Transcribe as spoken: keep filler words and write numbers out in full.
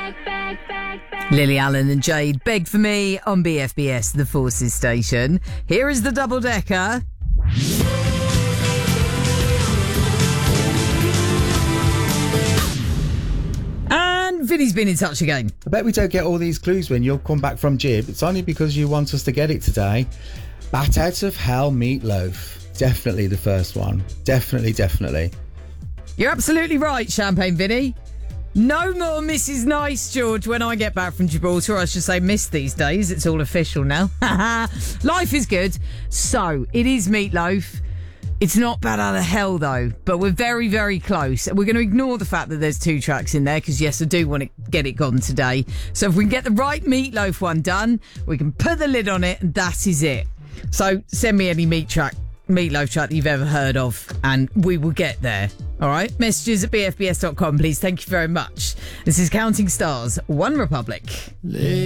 Lily Allen and Jade, Beg For Me on B F B S, the Forces station. Here is the double-decker. And Vinny's been in touch again. I bet we don't get all these clues when you'll come back from Jib. It's only because you want us to get it today. Bat Out of Hell Meatloaf. Definitely the first one. Definitely, definitely. You're absolutely right, Champagne Vinny. No more Missus Nice, George, when I get back from Gibraltar. I should say Miss these days. It's all official now. Life is good. So, it is Meatloaf. It's not Bat Out of Hell, though, but we're very, very close. We're going to ignore the fact that there's two tracks in there, because, yes, I do want to get it gone today. So if we can get the right Meatloaf one done, we can put the lid on it, and that is it. So send me any meat track, Meatloaf track that you've ever heard of, and we will get there. All right? Messages at b f b s dot com, please. Thank you very much. This is Counting Stars, One Republic.